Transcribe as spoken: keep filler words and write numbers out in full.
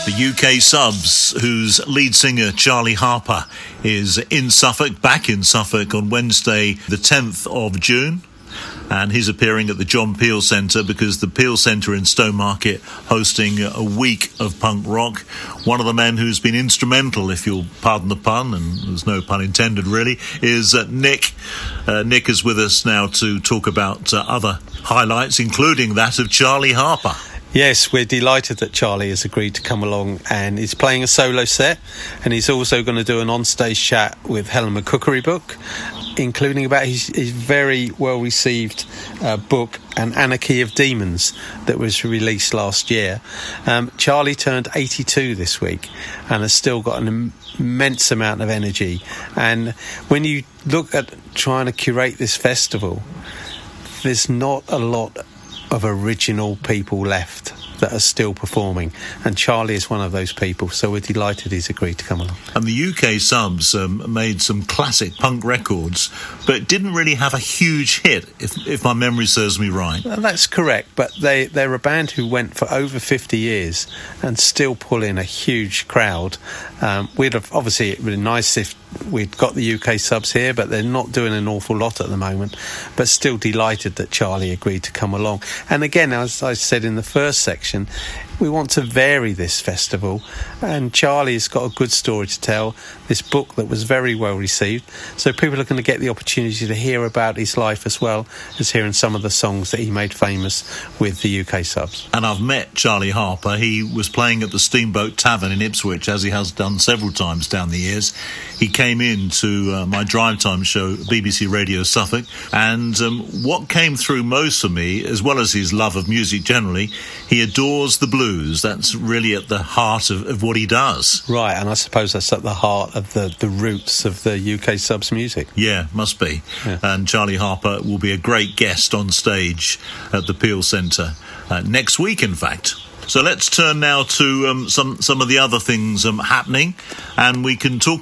The U K Subs, whose lead singer Charlie Harper is in Suffolk, back in Suffolk on Wednesday the tenth of June. And he's appearing at the John Peel Centre because the Peel Centre in Stowmarket hosting a week of punk rock. One of the men who's been instrumental, if you'll pardon the pun, and there's no pun intended really, is uh, Nick. Uh, Nick is with us now to talk about uh, other highlights, including that of Charlie Harper. Yes, we're delighted that Charlie has agreed to come along, and he's playing a solo set, and he's also going to do an on-stage chat with Helen McCookery book, including about his, his very well-received uh, book, An Anarchy of Demons, that was released last year. Um, Charlie turned eighty-two this week and has still got an im- immense amount of energy. And when you look at trying to curate this festival, there's not a lot of original people left that are still performing, and Charlie is one of those people, so we're delighted he's agreed to come along. And the U K Subs um, made some classic punk records, but didn't really have a huge hit, if, if my memory serves me right. Well, that's correct, but they, they're a band who went for over fifty years and still pull in a huge crowd. Um, we'd have, obviously it would be nice if we'd got the U K Subs here, but they're not doing an awful lot at the moment, but still delighted that Charlie agreed to come along. And again, as I said in the first section, we want to vary this festival, and Charlie's got a good story to tell, this book that was very well received, so people are going to get the opportunity to hear about his life as well as hearing some of the songs that he made famous with the U K Subs. And I've met Charlie Harper. He was playing at the Steamboat Tavern in Ipswich, as he has done several times down the years. He came in to uh, my drive time show, B B C Radio Suffolk, and um, what came through most for me, as well as his love of music generally, he adores the blues. That's really at the heart of, of what he does. Right, and I suppose that's at the heart of the, the roots of the U K Subs music. Yeah, must be. Yeah. And Charlie Harper will be a great guest on stage at the Peel Centre uh, next week, in fact. So let's turn now to um, some, some of the other things um, happening, and we can talk